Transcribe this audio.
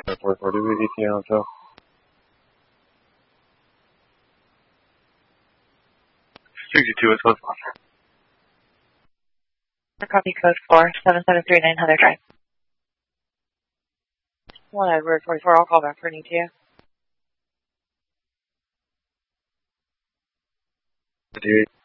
440 with ETA Hotel. Sixty-two is close. Copy code 47739 Heather Drive. 1 Edward 44, I'll call back for an ETA. Do